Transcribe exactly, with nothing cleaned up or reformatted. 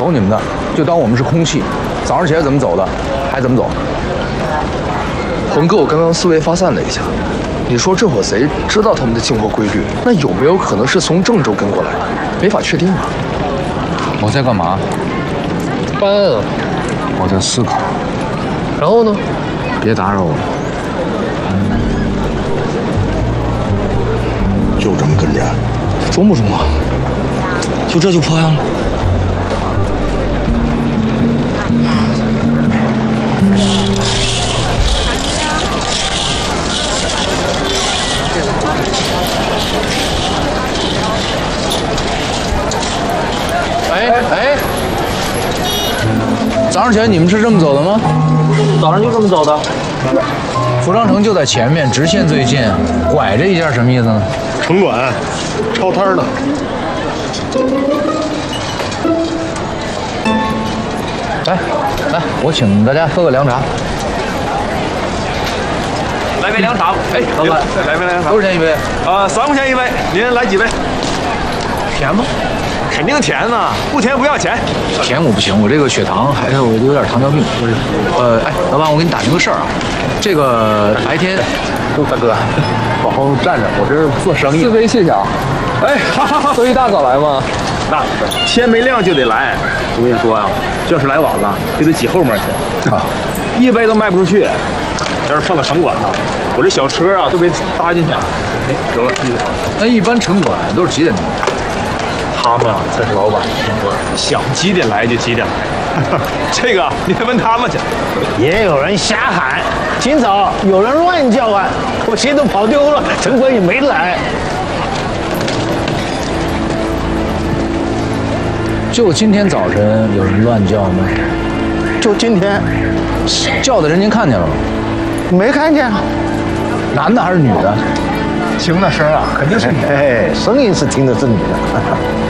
走你们的，就当我们是空气。早上起来怎么走的，还怎么走。 鹏哥，我刚刚思维发散了一下，你说这伙贼知道他们的进货规律，那有没有可能是从郑州跟过来？没法确定啊。 我在干嘛？ 办案啊。 我在思考。 然后呢？ 别打扰我。 就这么跟着， 中不中啊？就这就破案了？ 哎哎，早上起来你们是这么走的吗？ 早上就这么走的。 服装城就在前面，直线最近，拐着一下什么意思呢？ 城管，抄摊的。 来来，我请大家喝个凉茶。 来杯凉茶。哎，老板，来杯凉茶。 多少钱一杯？ 呃，三块钱一杯，您来几杯？ 甜吗？ 肯定甜呐，不甜不要钱。 甜我不行，我这个血糖还有有点糖尿病。不是，呃，哎，老板，我给你打听个事儿啊，这个白天，大哥，往后站着，我这是做生意。 四杯谢谢啊。 哎，好好好， 都一大早来吗？ 那天没亮就得来。我跟你说呀、啊，这要是来晚了，就得挤后面去啊，一杯都卖不出去。要是上了城管呢，我这小车啊都被搭进去。哎，得了， 那一般城管都是几点钟？ 他们啊才是老板，想几点来就几点来。这个你得问他们去。 也有人瞎喊，今早有人乱叫啊，我鞋都跑丢了，城管也没来。 就今天早晨有人乱叫吗？ 就今天， 叫的人您看见了吗？ 没看见。 男的还是女的？ 听那声啊，肯定是女的。哎，声音是听的是女的。